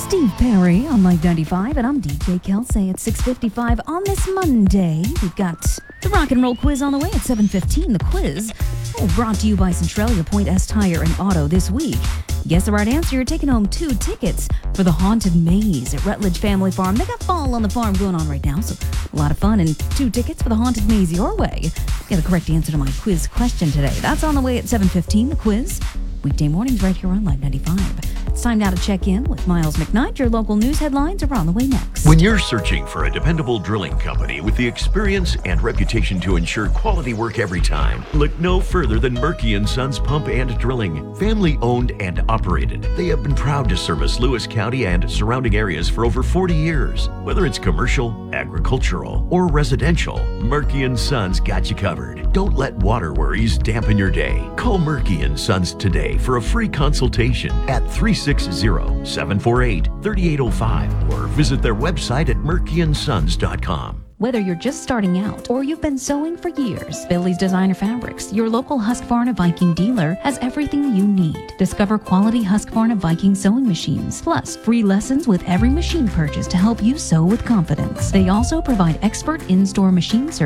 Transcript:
Steve Perry on Live 95, and I'm DJ Kelsey at 6:55 on this Monday. We've got the rock and roll quiz on the way at 7:15. The quiz, brought to you by Centralia Point S Tire and Auto this week. Guess the right answer, you're taking home 2 tickets for the Haunted Maze at Rutledge Family Farm. They got Fall on the Farm going on right now, so a lot of fun, and 2 tickets for the Haunted Maze your way. Get the correct answer to my quiz question today. That's on the way at 7:15. The quiz, weekday mornings right here on Live 95. It's time now to check in with Miles McKnight. Your local news headlines are on the way next. When you're searching for a dependable drilling company with the experience and reputation to ensure quality work every time, look no further than Murky & Sons Pump and Drilling. Family owned and operated, they have been proud to service Lewis County and surrounding areas for over 40 years. Whether it's commercial, agricultural, or residential, Murky & Sons got you covered. Don't let water worries dampen your day. Call Murky & Sons today for a free consultation at 360-748-3805 or visit their website at murkynsons.com. Whether you're just starting out or you've been sewing for years, Billy's Designer Fabrics, your local Husqvarna Viking dealer, has everything you need. Discover quality Husqvarna Viking sewing machines, plus free lessons with every machine purchase to help you sew with confidence. They also provide expert in-store machine service